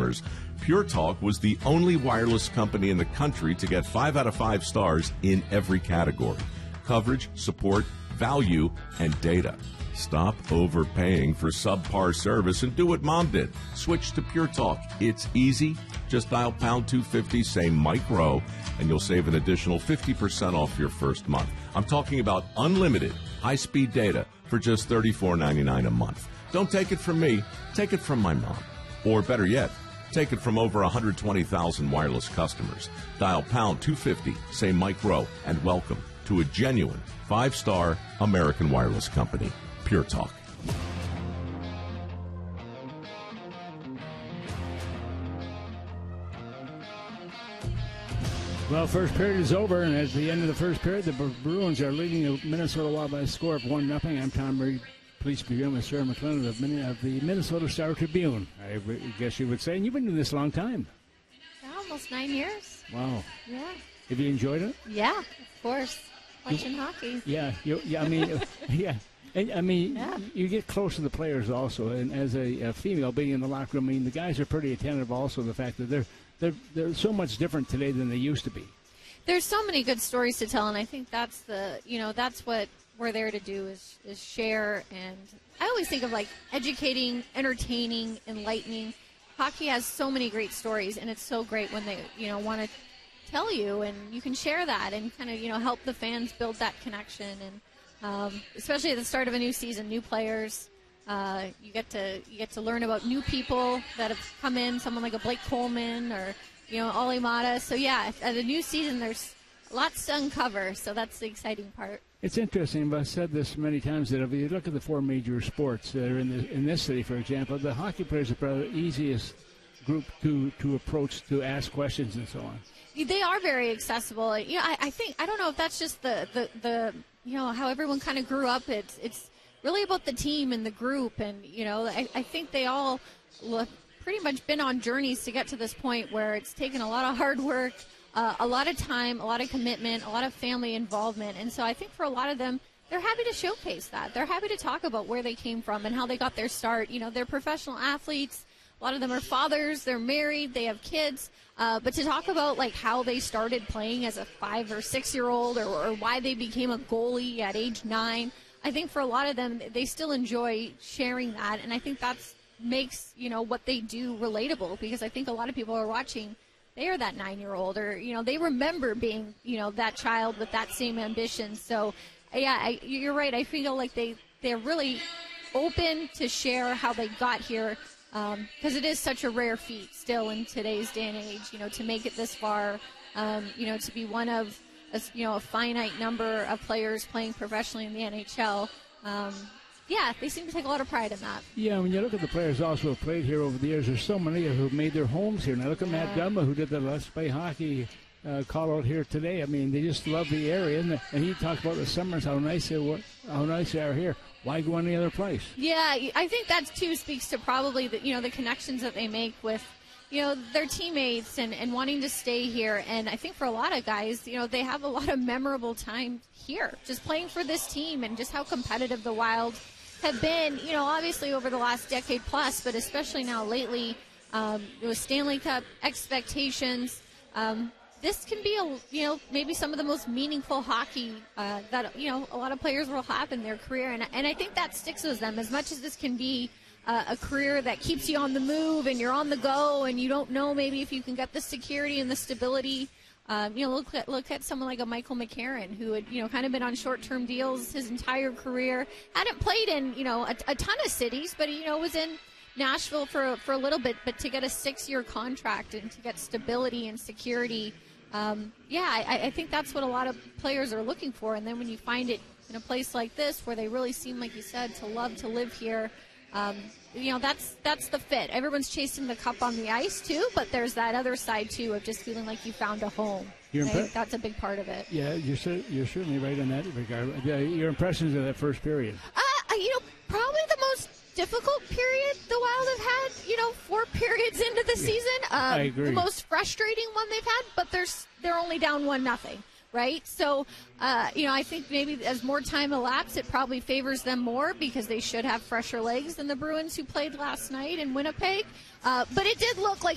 customers. Pure Talk was the only wireless company in the country to get 5 out of 5 stars in every category: coverage, support, value, and data. Stop overpaying for subpar service and do what Mom did. Switch to Pure Talk. It's easy. Just dial pound 250, say Mike Rowe, and you'll save an additional 50% off your first month. I'm talking about unlimited high-speed data for just $34.99 a month. Don't take it from me. Take it from my mom. Or better yet, take it from over 120,000 wireless customers. Dial pound 250, say Mike Rowe, and welcome to a genuine 5-star American wireless company. Pure Talk. Well, first period is over, and at the end of the first period, the Bruins are leading the Minnesota Wild by a score of 1-0. I'm Tom Reed. Please begin with Sarah McLennan of the Minnesota Star Tribune. I guess you would say, and you've been doing this a long time. Yeah, almost 9 years. Wow. Yeah. Have you enjoyed it? Yeah, of course. Watching hockey. Yeah, I mean, yeah. And, I mean, you get close to the players also, and as a female being in the locker room, I mean, the guys are pretty attentive also to the fact that they're so much different today than they used to be. There's so many good stories to tell, and I think that's that's what we're there to do is share. And I always think of like educating, entertaining, enlightening. Hockey has so many great stories, and it's so great when they want to tell you, and you can share that and kind of help the fans build that connection. And especially at the start of a new season, new players. You get to learn about new people that have come in, someone like a Blake Coleman or Olli Mata. So yeah, at a new season, there's lots to uncover. So that's the exciting part. It's interesting. I've said this many times that if you look at the 4 major sports that are in this city, for example, the hockey players are probably the easiest group to approach, to ask questions and so on. They are very accessible. I don't know if that's just the how everyone kind of grew up. It's really about the team and the group, and I think they all pretty much been on journeys to get to this point where it's taken a lot of hard work, a lot of time, a lot of commitment, a lot of family involvement, and so I think for a lot of them, they're happy to showcase that. They're happy to talk about where they came from and how they got their start. They're professional athletes. A lot of them are fathers. They're married. They have kids. But to talk about like how they started playing as a 5 or 6-year-old, or why they became a goalie at age 9. I think for a lot of them, they still enjoy sharing that, and I think that's makes what they do relatable, because I think a lot of people are watching. They are that 9-year-old, or they remember being that child with that same ambition. So yeah, you're right. I feel like they're really open to share how they got here, because it is such a rare feat still in today's day and age. To make it this far, to be one of a finite number of players playing professionally in the NHL. They seem to take a lot of pride in that. Yeah, when you look at the players also who have played here over the years, there's so many who have made their homes here. Now look at Matt Dumba, who did the Let's Play Hockey call out here today. I mean, they just love the area, and he talked about the summers, how nice they are here. Why go any other place? Yeah, I think that too speaks to probably the connections that they make with their teammates and wanting to stay here. And I think for a lot of guys, they have a lot of memorable time here, just playing for this team, and just how competitive the Wild have been, obviously over the last decade plus, but especially now lately, with Stanley Cup expectations. This can be maybe some of the most meaningful hockey that a lot of players will have in their career, and I think that sticks with them as much as this can be a career that keeps you on the move and you're on the go, and you don't know maybe if you can get the security and the stability. Look at someone like a Michael McCarron, who had kind of been on short-term deals his entire career, hadn't played in a ton of cities, but was in Nashville for a little bit. But to get a 6-year contract and to get stability and security, I think that's what a lot of players are looking for. And then when you find it in a place like this, where they really seem, like you said, to love to live here. That's the fit. Everyone's chasing the cup on the ice too, but there's that other side too of just feeling like you found a home. That's a big part of it. Yeah, you're certainly right in that regard. Your impressions of that first period? Probably the most difficult period the Wild have had. 4 periods into the season. I agree. The most frustrating one they've had, but they're only down 1-0. Right? So, I think maybe as more time elapses, it probably favors them more, because they should have fresher legs than the Bruins who played last night in Winnipeg. But it did look like